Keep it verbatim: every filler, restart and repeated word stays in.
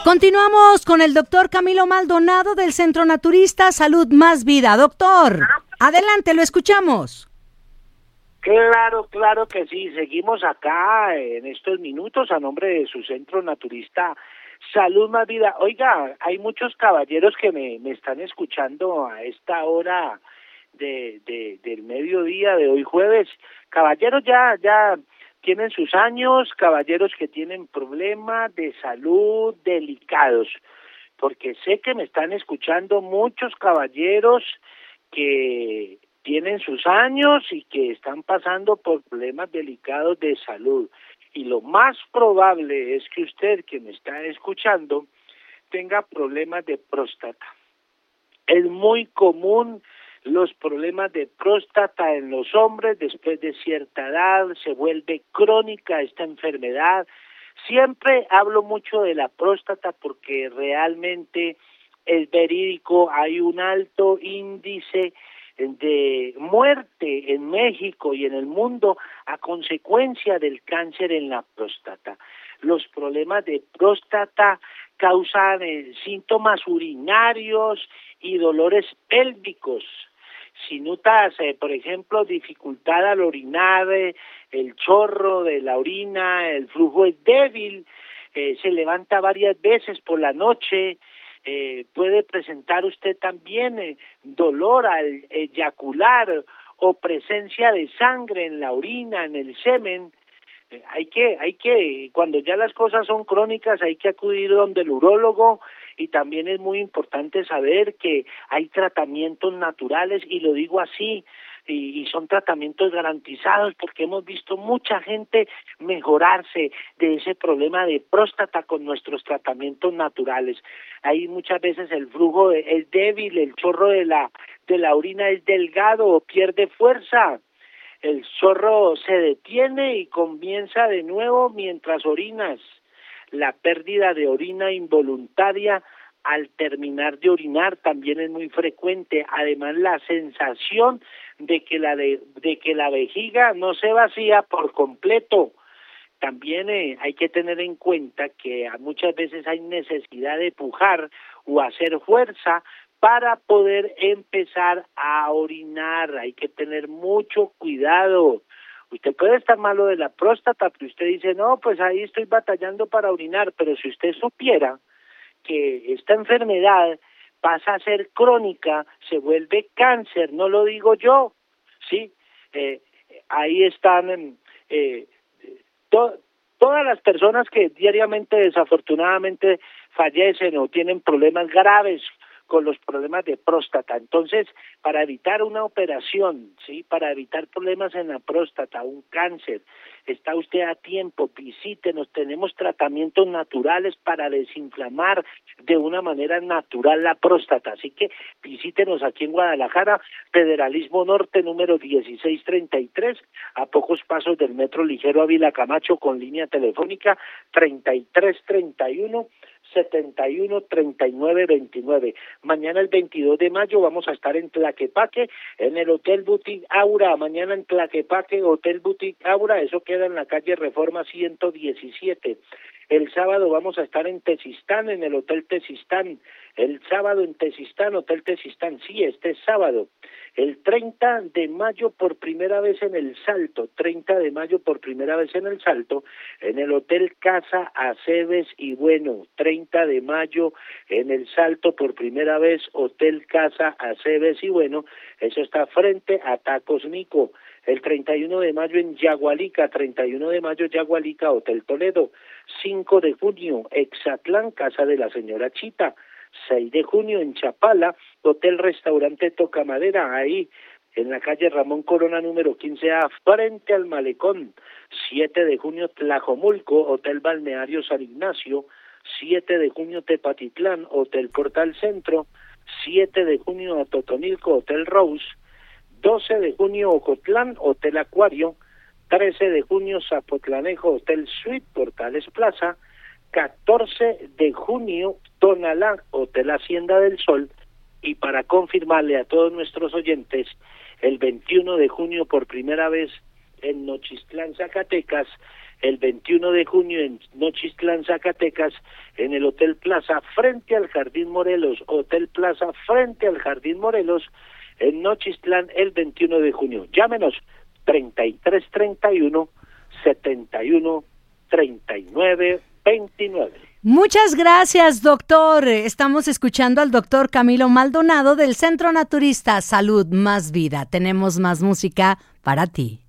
Continuamos con el doctor Camilo Maldonado del Centro Naturista Salud Más Vida. Doctor, adelante, lo escuchamos. Claro, claro que sí. Seguimos acá en estos minutos a nombre de su Centro Naturista Salud Más Vida. Oiga, hay muchos caballeros que me, me están escuchando a esta hora de, de del mediodía de hoy jueves. Caballeros ya ya tienen sus años, caballeros que tienen problemas de salud delicados, porque sé que me están escuchando muchos caballeros que tienen sus años y que están pasando por problemas delicados de salud. Y lo más probable es que usted, que me está escuchando, tenga problemas de próstata. Es muy común los problemas de próstata en los hombres. Después de cierta edad se vuelve crónica esta enfermedad. Siempre hablo mucho de la próstata porque realmente es verídico. Hay un alto índice de muerte en México y en el mundo a consecuencia del cáncer en la próstata. Los problemas de próstata causan eh, síntomas urinarios y dolores pélvicos. Si notas, eh, por ejemplo, dificultad al orinar, eh, el chorro de la orina, el flujo es débil, eh, se levanta varias veces por la noche, eh, puede presentar usted también eh, dolor al eyacular o presencia de sangre en la orina, en el semen. Eh, hay que, hay que, cuando ya las cosas son crónicas, hay que acudir donde el urólogo. Y también es muy importante saber que hay tratamientos naturales, y lo digo así, y, y son tratamientos garantizados, porque hemos visto mucha gente mejorarse de ese problema de próstata con nuestros tratamientos naturales. Ahí muchas veces el flujo es débil, el chorro de la, de la orina es delgado o pierde fuerza. El chorro se detiene y comienza de nuevo mientras orinas. La pérdida de orina involuntaria al terminar de orinar también es muy frecuente. Además, la sensación de que la de, de que la vejiga no se vacía por completo. También eh, hay que tener en cuenta que muchas veces hay necesidad de pujar o hacer fuerza para poder empezar a orinar. Hay que tener mucho cuidado. Usted puede estar malo de la próstata, pero usted dice, no, pues ahí estoy batallando para orinar, pero si usted supiera que esta enfermedad pasa a ser crónica, se vuelve cáncer, no lo digo yo, ¿sí? Eh, ahí están eh, to- todas las personas que diariamente desafortunadamente fallecen o tienen problemas graves con los problemas de próstata. Entonces, para evitar una operación, sí, para evitar problemas en la próstata, un cáncer, está usted a tiempo, visítenos, tenemos tratamientos naturales para desinflamar de una manera natural la próstata, así que visítenos aquí en Guadalajara, Federalismo Norte, número dieciséis treinta y tres, a pocos pasos del Metro Ligero Ávila Camacho, con línea telefónica treinta y tres treinta y uno setenta y uno treinta y nueve veintinueve. Mañana el veintidós de mayo vamos a estar en Tlaquepaque, en el Hotel Boutique Aura. Mañana en Tlaquepaque, Hotel Boutique Aura, eso queda en la calle Reforma ciento diecisiete. El sábado vamos a estar en Tezistán, en el Hotel Tezistán. El sábado en Tezistán, Hotel Tezistán, sí, este es sábado. El treinta de mayo por primera vez en El Salto, treinta de mayo por primera vez en El Salto, en el Hotel Casa Aceves y Bueno, treinta de mayo en El Salto por primera vez, Hotel Casa Aceves y Bueno, eso está frente a Tacos Nico. El treinta y uno de mayo en Yagualica, treinta y uno de mayo Yagualica, Hotel Toledo. cinco de junio, Exatlán, Casa de la Señora Chita. seis de junio en Chapala, Hotel Restaurante Tocamadera, ahí en la calle Ramón Corona número quince A, frente al Malecón. siete de junio Tlajomulco, Hotel Balneario San Ignacio. siete de junio Tepatitlán, Hotel Portal Centro. siete de junio Atotonilco, Hotel Rose. doce de junio Ocotlán, Hotel Acuario. trece de junio Zapotlanejo, Hotel Suite, Portales Plaza. catorce de junio Tonalá, Hotel Hacienda del Sol. Y para confirmarle a todos nuestros oyentes, el veintiuno de junio por primera vez en Nochistlán, Zacatecas, el veintiuno de junio en Nochistlán, Zacatecas, en el Hotel Plaza, frente al Jardín Morelos, Hotel Plaza, frente al Jardín Morelos, en Nochistlán, el veintiuno de junio. Llámenos, treinta y tres treinta y uno, setenta y uno, treinta y nueve, veintinueve. Muchas gracias, doctor. Estamos escuchando al doctor Camilo Maldonado del Centro Naturista Salud Más Vida. Tenemos más música para ti.